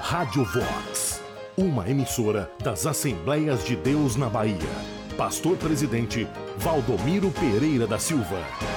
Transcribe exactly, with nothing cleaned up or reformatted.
Rádio Vox, uma emissora das Assembleias de Deus na Bahia. Pastor Presidente Valdomiro Pereira da Silva.